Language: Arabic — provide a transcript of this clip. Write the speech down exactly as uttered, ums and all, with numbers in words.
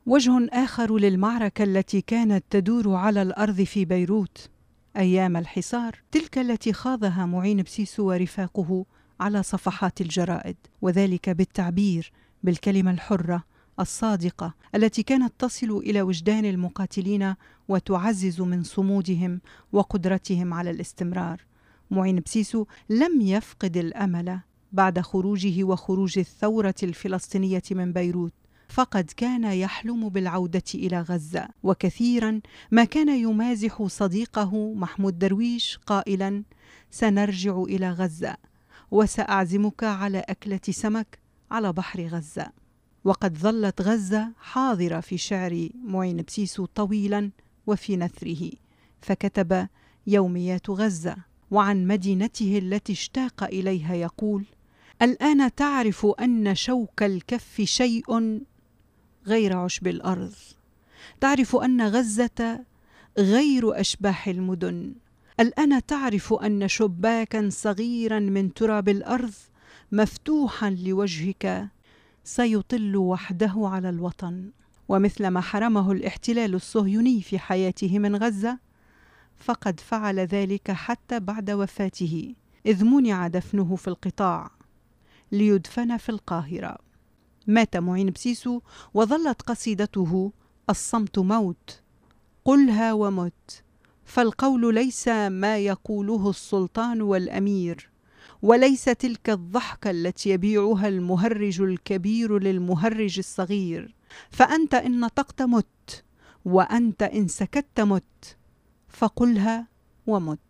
وجه آخر للمعركة التي كانت تدور على الأرض في بيروت أيام الحصار، تلك التي خاضها معين بسيسو ورفاقه على صفحات الجرائد، وذلك بالتعبير بالكلمة الحرة الصادقة التي كانت تصل إلى وجدان المقاتلين وتعزز من صمودهم وقدرتهم على الاستمرار. معين بسيسو لم يفقد الأمل بعد خروجه وخروج الثورة الفلسطينية من بيروت، فقد كان يحلم بالعودة إلى غزة، وكثيرا ما كان يمازح صديقه محمود درويش قائلا: سنرجع إلى غزة وسأعزمك على أكلة سمك على بحر غزة. وقد ظلت غزة حاضرة في شعر معين بسيسو طويلا وفي نثره، فكتب يوميات غزة وعن مدينته التي اشتاق إليها يقول: الآن تعرف أن شوك الكف شيء غير عشب الأرض، تعرف أن غزة غير أشباح المدن، الآن تعرف أن شباكا صغيرا من تراب الأرض مفتوحا لوجهك سيطل وحده على الوطن. ومثلما حرمه الاحتلال الصهيوني في حياته من غزة، فقد فعل ذلك حتى بعد وفاته، إذ منع دفنه في القطاع ليدفن في القاهرة. مات معين بسيسو وظلت قصيدته الصمت موت، قلها ومت، فالقول ليس ما يقوله السلطان والأمير، وليس تلك الضحكة التي يبيعها المهرج الكبير للمهرج الصغير، فأنت إن نطقت مت، وأنت إن سكت مت، فقلها ومت.